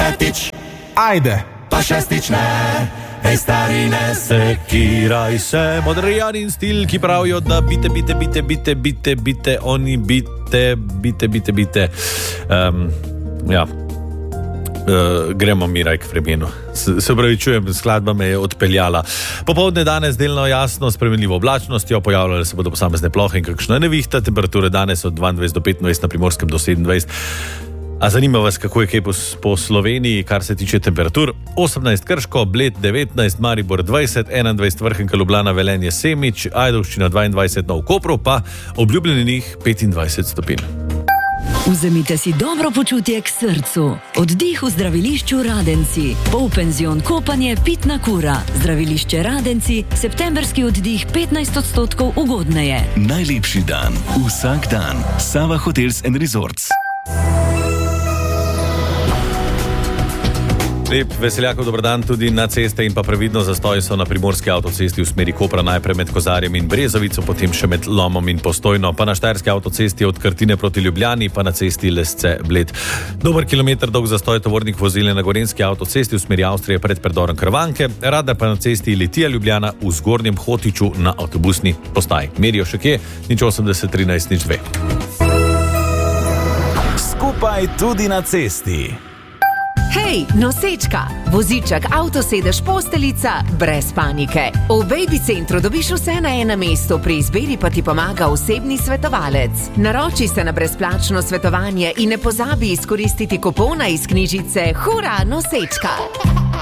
petič, Ajde. pa šestič ne. Ej, stari, ne sekiraj se. Modrijani in stil, ki pravijo, da bite, oni bite. Ja. Gremo mi raj k vremenu. Se upravičujem, skladba me je odpeljala. Popoldne danes delno jasno, spremenljivo oblačnostjo, pojavljale se bodo posamezne plohe in kakšna nevihta, temperature danes od 22 do 25, na Primorskem do 27. A zanima vas, kako je kaj po Sloveniji, kar se tiče temperatur? 18 Krško, Bled 19, Maribor 20, 21 Vrhnika, Ljubljana, Velenje, Semič, Ajdovščina 22, Nov Koprov pa obljubljenih 25 stopinj. Vzemite si dobro počutje k srcu. Oddih v zdravilišču Radenci. Polpenzion kopanje, pitna kura. Zdravilišče Radenci, septemberski oddih 15% ugodneje. Najlepši dan, vsak dan. Sava Hotels & Resorts. Lep veseljakov dober dan tudi na ceste in pa previdno zastoji so na primorski avtocesti v smeri Kopra, najprej med Kozarjem in Brezovico, potem še med Lomom in Postojno, pa na štajerski avtocesti od Krtine proti Ljubljani, pa na cesti Lesce Bled. Dober kilometer dolg zastoj tovornih vozil na gorenjski avtocesti v smeri Avstrije pred predorom Krvanke, Radar pa na cesti Litija Ljubljana v Zgornjem Hotiču na avtobusni postaji. Merijo še kje? 080 13 02. Skupaj tudi na cesti. Hej, nosečka! Voziček, avtosedež, posteljica, brez panike. V Baby Centru dobiš vse na enem mestu, pri izbiri pa ti pomaga osebni svetovalec. Naroči se na brezplačno svetovanje in ne pozabi izkoristiti kupona iz knjižice Hura, nosečka!